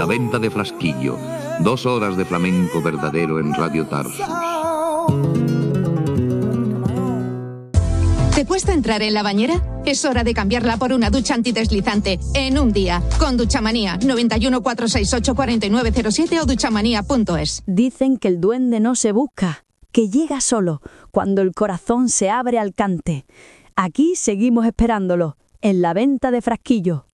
La venta de Frasquillo. 2 horas de flamenco verdadero en Radio Tarsus. ¿Te cuesta entrar en la bañera? Es hora de cambiarla por una ducha antideslizante en un día. Con Duchamanía, 91 468 4907 o duchamanía.es. Dicen que el duende no se busca, que llega solo, cuando el corazón se abre al cante. Aquí seguimos esperándolo, en la venta de Frasquillo.